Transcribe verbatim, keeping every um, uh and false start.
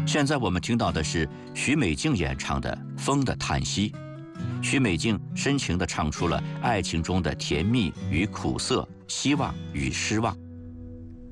现在我们听到的是许美静演唱的《风的叹息》。许美静深情地唱出了爱情中的甜蜜与苦涩，希望与失望。